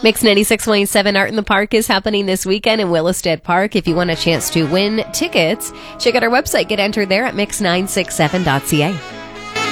Mix 96.7 Art in the Park is happening this weekend in Willistead Park. If you want a chance to win tickets, check out our website. Get entered there at mix967.ca.